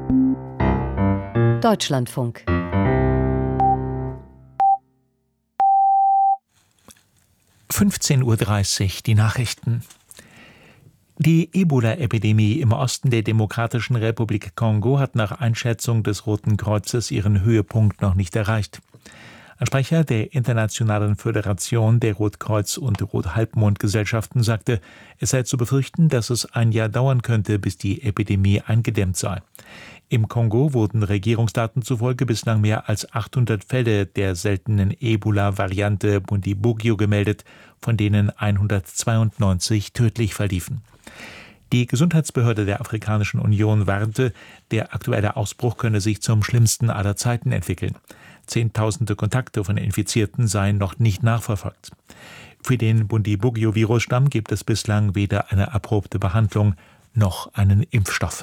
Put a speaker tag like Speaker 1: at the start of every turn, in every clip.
Speaker 1: Deutschlandfunk.
Speaker 2: (15:30 Uhr) die Nachrichten. Die Ebola-Epidemie im Osten der Demokratischen Republik Kongo hat nach Einschätzung des Roten Kreuzes ihren Höhepunkt noch nicht erreicht. Ein Sprecher der Internationalen Föderation der Rotkreuz- und Rothalbmondgesellschaften sagte, es sei zu befürchten, dass es ein Jahr dauern könnte, bis die Epidemie eingedämmt sei. Im Kongo wurden Regierungsdaten zufolge bislang mehr als 800 Fälle der seltenen Ebola-Variante Bundibugyo gemeldet, von denen 192 tödlich verliefen. Die Gesundheitsbehörde der Afrikanischen Union warnte, der aktuelle Ausbruch könne sich zum schlimmsten aller Zeiten entwickeln. Zehntausende Kontakte von Infizierten seien noch nicht nachverfolgt. Für den Bundibugyo-Virusstamm gibt es bislang weder eine erprobte Behandlung noch einen Impfstoff.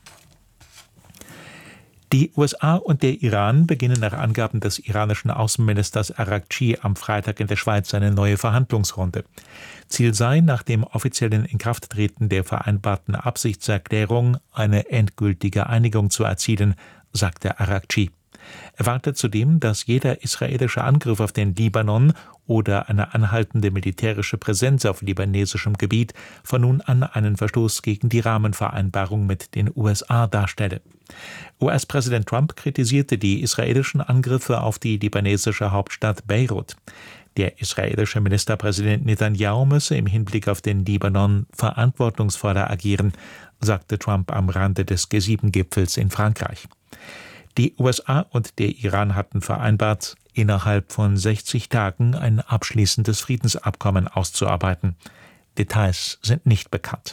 Speaker 2: Die USA und der Iran beginnen nach Angaben des iranischen Außenministers Araghchi am Freitag in der Schweiz eine neue Verhandlungsrunde. Ziel sei, nach dem offiziellen Inkrafttreten der vereinbarten Absichtserklärung eine endgültige Einigung zu erzielen, sagte Araghchi. Er warnte zudem, dass jeder israelische Angriff auf den Libanon oder eine anhaltende militärische Präsenz auf libanesischem Gebiet von nun an einen Verstoß gegen die Rahmenvereinbarung mit den USA darstelle. US-Präsident Trump kritisierte die israelischen Angriffe auf die libanesische Hauptstadt Beirut. Der israelische Ministerpräsident Netanyahu müsse im Hinblick auf den Libanon verantwortungsvoller agieren, sagte Trump am Rande des G7-Gipfels in Frankreich. Die USA und der Iran hatten vereinbart, innerhalb von 60 Tagen ein abschließendes Friedensabkommen auszuarbeiten. Details sind nicht bekannt.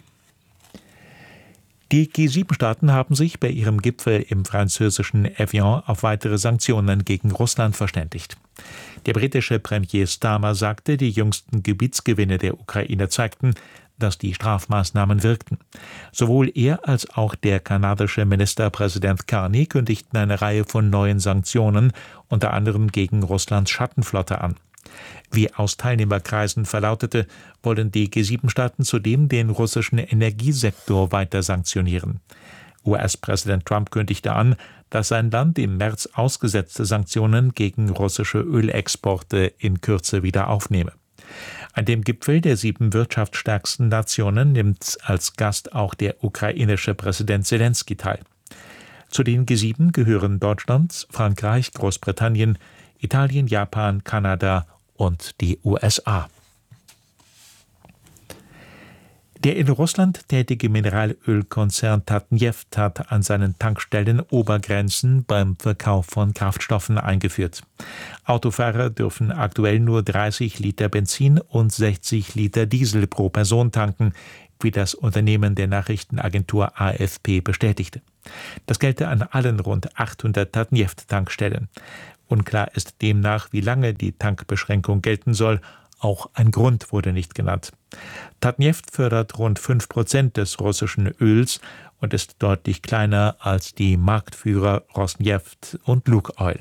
Speaker 2: Die G7-Staaten haben sich bei ihrem Gipfel im französischen Evian auf weitere Sanktionen gegen Russland verständigt. Der britische Premier Starmer sagte, die jüngsten Gebietsgewinne der Ukraine zeigten, dass die Strafmaßnahmen wirkten. Sowohl er als auch der kanadische Ministerpräsident Carney kündigten eine Reihe von neuen Sanktionen, unter anderem gegen Russlands Schattenflotte, an. Wie aus Teilnehmerkreisen verlautete, wollen die G7-Staaten zudem den russischen Energiesektor weiter sanktionieren. US-Präsident Trump kündigte an, dass sein Land im März ausgesetzte Sanktionen gegen russische Ölexporte in Kürze wieder aufnehme. An dem Gipfel der 7 wirtschaftsstärksten Nationen nimmt als Gast auch der ukrainische Präsident Selenskyj teil. Zu den G7 gehören Deutschland, Frankreich, Großbritannien, Italien, Japan, Kanada und die USA. Der in Russland tätige Mineralölkonzern Tatneft hat an seinen Tankstellen Obergrenzen beim Verkauf von Kraftstoffen eingeführt. Autofahrer dürfen aktuell nur 30 Liter Benzin und 60 Liter Diesel pro Person tanken, wie das Unternehmen der Nachrichtenagentur AFP bestätigte. Das gelte an allen rund 800 Tatneft-Tankstellen. Unklar ist demnach, wie lange die Tankbeschränkung gelten soll. Auch ein Grund wurde nicht genannt. Tatneft fördert rund 5% des russischen Öls und ist deutlich kleiner als die Marktführer Rosneft und Lukoil.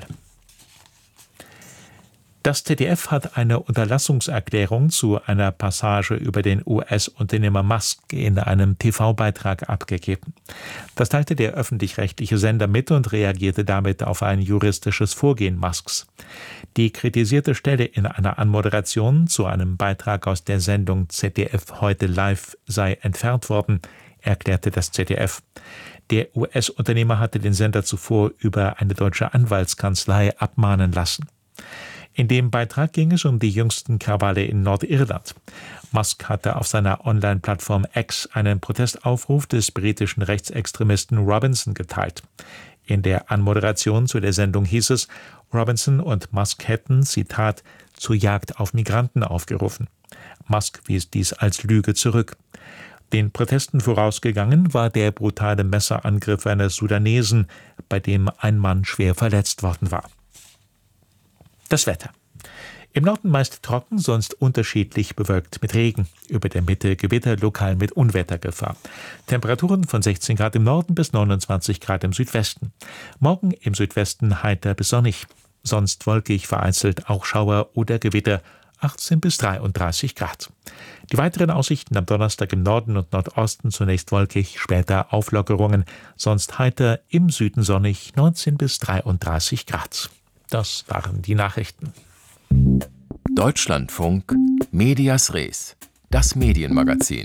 Speaker 2: Das ZDF hat eine Unterlassungserklärung zu einer Passage über den US-Unternehmer Musk in einem TV-Beitrag abgegeben. Das teilte der öffentlich-rechtliche Sender mit und reagierte damit auf ein juristisches Vorgehen Musks. Die kritisierte Stelle in einer Anmoderation zu einem Beitrag aus der Sendung ZDF heute live sei entfernt worden, erklärte das ZDF. Der US-Unternehmer hatte den Sender zuvor über eine deutsche Anwaltskanzlei abmahnen lassen. In dem Beitrag ging es um die jüngsten Krawalle in Nordirland. Musk hatte auf seiner Online-Plattform X einen Protestaufruf des britischen Rechtsextremisten Robinson geteilt. In der Anmoderation zu der Sendung hieß es, Robinson und Musk hätten, Zitat, zur Jagd auf Migranten aufgerufen. Musk wies dies als Lüge zurück. Den Protesten vorausgegangen war der brutale Messerangriff eines Sudanesen, bei dem ein Mann schwer verletzt worden war. Das Wetter. Im Norden meist trocken, sonst unterschiedlich bewölkt mit Regen. Über der Mitte Gewitter, lokal mit Unwettergefahr. Temperaturen von 16 Grad im Norden bis 29 Grad im Südwesten. Morgen im Südwesten heiter bis sonnig. Sonst wolkig, vereinzelt auch Schauer oder Gewitter. 18 bis 33 Grad. Die weiteren Aussichten am Donnerstag im Norden und Nordosten zunächst wolkig, später Auflockerungen, sonst heiter, im Süden sonnig, 19 bis 33 Grad. Das waren die Nachrichten.
Speaker 1: Deutschlandfunk Medias Res, das Medienmagazin.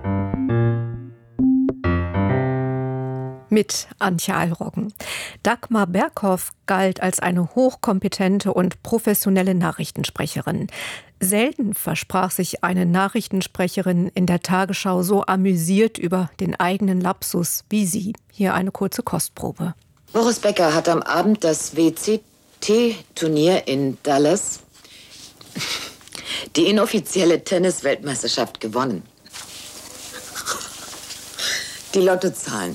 Speaker 3: Mit Antje Allroggen. Dagmar Berghoff galt als eine hochkompetente und professionelle Nachrichtensprecherin. Selten versprach sich eine Nachrichtensprecherin in der Tagesschau so amüsiert über den eigenen Lapsus wie sie. Hier eine kurze Kostprobe.
Speaker 4: Boris Becker hat am Abend das WCT-Turnier in Dallas, die inoffizielle Tennis-Weltmeisterschaft, gewonnen. Die Lottozahlen.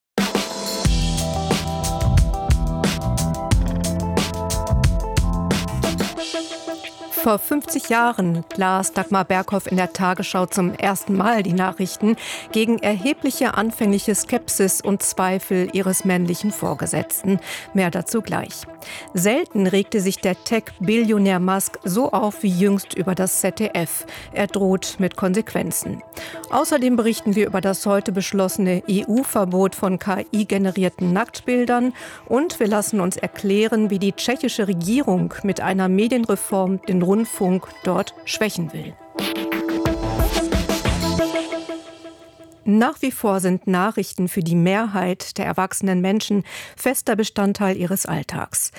Speaker 3: Vor 50 Jahren las Dagmar Berghoff in der Tagesschau zum ersten Mal die Nachrichten gegen erhebliche anfängliche Skepsis und Zweifel ihres männlichen Vorgesetzten. Mehr dazu gleich. Selten regte sich der Tech-Billionär Musk so auf wie jüngst über das ZDF. Er droht mit Konsequenzen. Außerdem berichten wir über das heute beschlossene EU-Verbot von KI-generierten Nacktbildern und wir lassen uns erklären, wie die tschechische Regierung mit einer Medienreform den Rundfunk dort schwächen will. Nach wie vor sind Nachrichten für die Mehrheit der erwachsenen Menschen fester Bestandteil ihres Alltags.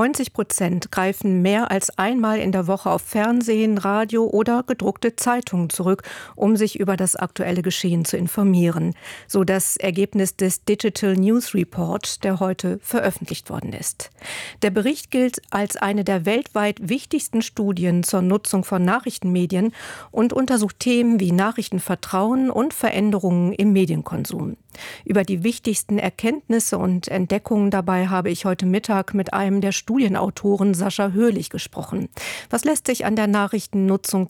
Speaker 3: 90% greifen mehr als einmal in der Woche auf Fernsehen, Radio oder gedruckte Zeitungen zurück, um sich über das aktuelle Geschehen zu informieren. So das Ergebnis des Digital News Report, der heute veröffentlicht worden ist. Der Bericht gilt als eine der weltweit wichtigsten Studien zur Nutzung von Nachrichtenmedien und untersucht Themen wie Nachrichtenvertrauen und Veränderungen im Medienkonsum. Über die wichtigsten Erkenntnisse und Entdeckungen dabei habe ich heute Mittag mit einem der Studienautoren Sascha Höhlich gesprochen. Was lässt sich an der Nachrichtennutzung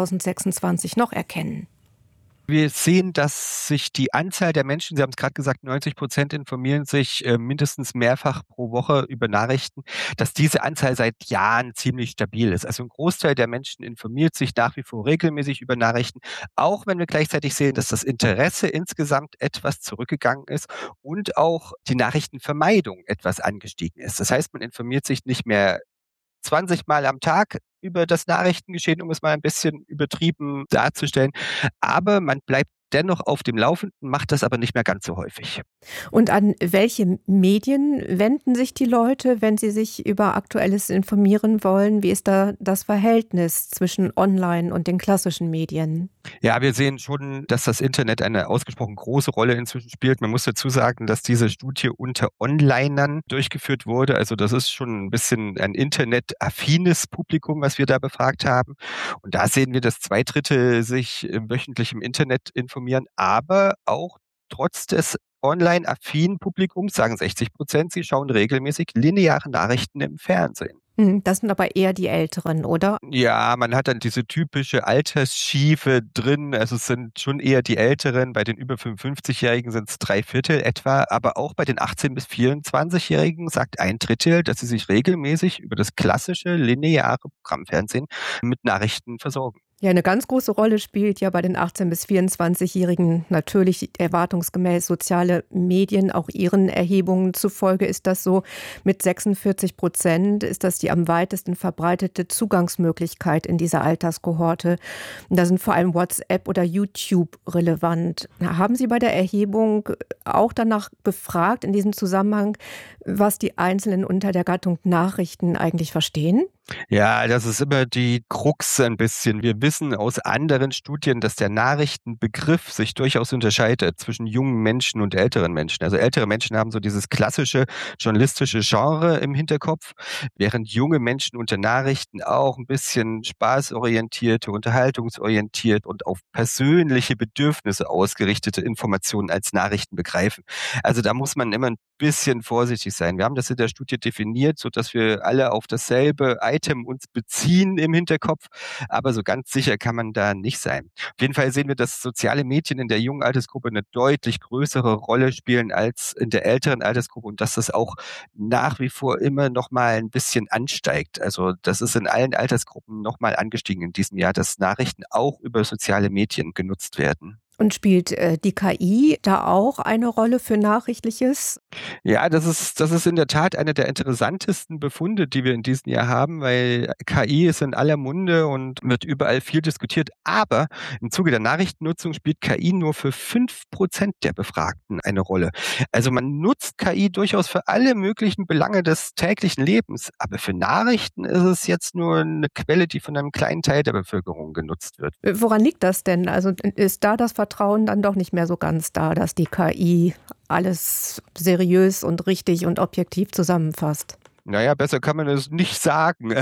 Speaker 3: 2026 noch erkennen?
Speaker 5: Wir sehen, dass sich die Anzahl der Menschen, Sie haben es gerade gesagt, 90% informieren sich mindestens mehrfach pro Woche über Nachrichten, dass diese Anzahl seit Jahren ziemlich stabil ist. Also ein Großteil der Menschen informiert sich nach wie vor regelmäßig über Nachrichten, auch wenn wir gleichzeitig sehen, dass das Interesse insgesamt etwas zurückgegangen ist und auch die Nachrichtenvermeidung etwas angestiegen ist. Das heißt, man informiert sich nicht mehr 20 Mal am Tag über das Nachrichtengeschehen, um es mal ein bisschen übertrieben darzustellen. Aber man bleibt dennoch auf dem Laufenden, macht das aber nicht mehr ganz so häufig.
Speaker 3: Und an welche Medien wenden sich die Leute, wenn sie sich über Aktuelles informieren wollen? Wie ist da das Verhältnis zwischen Online und den klassischen Medien?
Speaker 5: Ja, wir sehen schon, dass das Internet eine ausgesprochen große Rolle inzwischen spielt. Man muss dazu sagen, dass diese Studie unter Onlinern durchgeführt wurde. Also das ist schon ein bisschen ein internetaffines Publikum, was wir da befragt haben. Und da sehen wir, dass 2/3 sich wöchentlich im Internet informieren, aber auch trotz des online-affinen Publikums, sagen 60%, sie schauen regelmäßig lineare Nachrichten im Fernsehen.
Speaker 3: Das sind aber eher die Älteren, oder?
Speaker 5: Ja, man hat dann diese typische Altersschiefe drin. Also es sind schon eher die Älteren. Bei den über 55-Jährigen sind es 3/4 etwa. Aber auch bei den 18- bis 24-Jährigen sagt 1/3, dass sie sich regelmäßig über das klassische lineare Programmfernsehen mit Nachrichten versorgen.
Speaker 3: Ja, eine ganz große Rolle spielt ja bei den 18- bis 24-Jährigen natürlich erwartungsgemäß soziale Medien. Auch Ihren Erhebungen zufolge ist das so. Mit 46% ist das die am weitesten verbreitete Zugangsmöglichkeit in dieser Alterskohorte. Da sind vor allem WhatsApp oder YouTube relevant. Haben Sie bei der Erhebung auch danach gefragt, in diesem Zusammenhang, was die Einzelnen unter der Gattung Nachrichten eigentlich verstehen?
Speaker 5: Ja, das ist immer die Krux ein bisschen. Wir wissen aus anderen Studien, dass der Nachrichtenbegriff sich durchaus unterscheidet zwischen jungen Menschen und älteren Menschen. Also ältere Menschen haben so dieses klassische journalistische Genre im Hinterkopf, während junge Menschen unter Nachrichten auch ein bisschen spaßorientierte, unterhaltungsorientiert und auf persönliche Bedürfnisse ausgerichtete Informationen als Nachrichten begreifen. Also da muss man immer ein bisschen vorsichtig sein. Wir haben das in der Studie definiert, sodass wir alle auf dasselbe weitem uns beziehen im Hinterkopf, aber so ganz sicher kann man da nicht sein. Auf jeden Fall sehen wir, dass soziale Medien in der jungen Altersgruppe eine deutlich größere Rolle spielen als in der älteren Altersgruppe und dass das auch nach wie vor immer noch mal ein bisschen ansteigt. Also das ist in allen Altersgruppen noch mal angestiegen in diesem Jahr, dass Nachrichten auch über soziale Medien genutzt werden.
Speaker 3: Und spielt die KI da auch eine Rolle für Nachrichtliches?
Speaker 5: Ja, das ist in der Tat einer der interessantesten Befunde, die wir in diesem Jahr haben, weil KI ist in aller Munde und wird überall viel diskutiert. Aber im Zuge der Nachrichtennutzung spielt KI nur für 5% der Befragten eine Rolle. Also man nutzt KI durchaus für alle möglichen Belange des täglichen Lebens. Aber für Nachrichten ist es jetzt nur eine Quelle, die von einem kleinen Teil der Bevölkerung genutzt wird.
Speaker 3: Woran liegt das denn? Also ist da das Vertrauen dann doch nicht mehr so ganz da, dass die KI alles seriös und richtig und objektiv zusammenfasst?
Speaker 5: Naja, besser kann man es nicht sagen.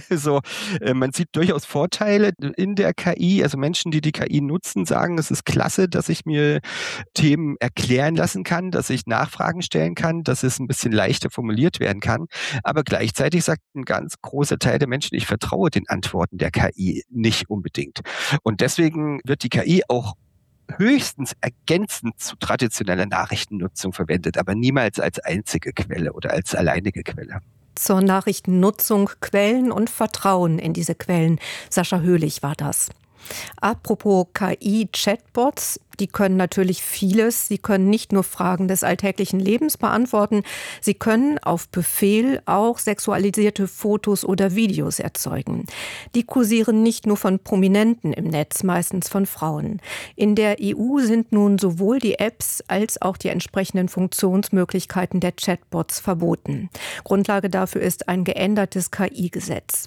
Speaker 5: Man sieht durchaus Vorteile in der KI. Also Menschen, die die KI nutzen, sagen, es ist klasse, dass ich mir Themen erklären lassen kann, dass ich Nachfragen stellen kann, dass es ein bisschen leichter formuliert werden kann. Aber gleichzeitig sagt ein ganz großer Teil der Menschen, ich vertraue den Antworten der KI nicht unbedingt. Und deswegen wird die KI auch höchstens ergänzend zu traditioneller Nachrichtennutzung verwendet, aber niemals als einzige Quelle oder als alleinige Quelle.
Speaker 3: Zur Nachrichtennutzung, Quellen und Vertrauen in diese Quellen. Sascha Höhlich war das. Apropos KI-Chatbots, die können natürlich vieles. Sie können nicht nur Fragen des alltäglichen Lebens beantworten, sie können auf Befehl auch sexualisierte Fotos oder Videos erzeugen. Die kursieren nicht nur von Prominenten im Netz, meistens von Frauen. In der EU sind nun sowohl die Apps als auch die entsprechenden Funktionsmöglichkeiten der Chatbots verboten. Grundlage dafür ist ein geändertes KI-Gesetz.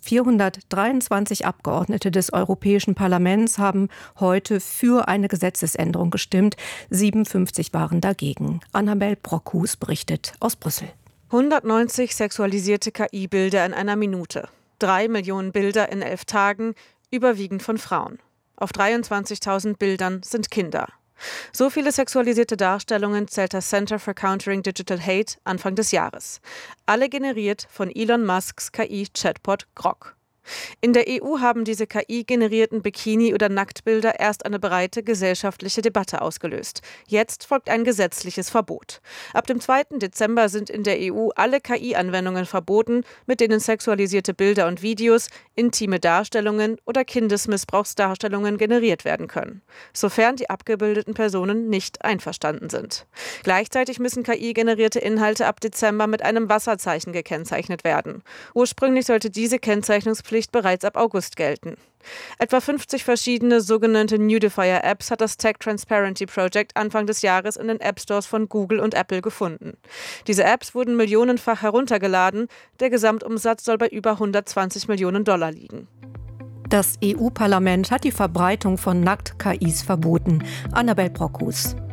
Speaker 3: 423 Abgeordnete des Europäischen Parlaments haben heute für eine Gesetzesänderung gestimmt. 57 waren dagegen. Annabel Brockhus berichtet aus Brüssel.
Speaker 6: 190 sexualisierte KI-Bilder in einer Minute. 3 Millionen Bilder in 11 Tagen, überwiegend von Frauen. Auf 23.000 Bildern sind Kinder. So viele sexualisierte Darstellungen zählt das Center for Countering Digital Hate Anfang des Jahres. Alle generiert von Elon Musks KI-Chatbot Grok. In der EU haben diese KI-generierten Bikini- oder Nacktbilder erst eine breite gesellschaftliche Debatte ausgelöst. Jetzt folgt ein gesetzliches Verbot. Ab dem 2. Dezember sind in der EU alle KI-Anwendungen verboten, mit denen sexualisierte Bilder und Videos, intime Darstellungen oder Kindesmissbrauchsdarstellungen generiert werden können, sofern die abgebildeten Personen nicht einverstanden sind. Gleichzeitig müssen KI-generierte Inhalte ab Dezember mit einem Wasserzeichen gekennzeichnet werden. Ursprünglich sollte diese Kennzeichnungspflicht bereits ab August gelten. Etwa 50 verschiedene sogenannte Nudifier-Apps hat das Tech Transparency Project Anfang des Jahres in den App-Stores von Google und Apple gefunden. Diese Apps wurden millionenfach heruntergeladen. Der Gesamtumsatz soll bei über 120 Millionen Dollar liegen.
Speaker 3: Das EU-Parlament hat die Verbreitung von Nackt-KIs verboten. Annabel Brockhus.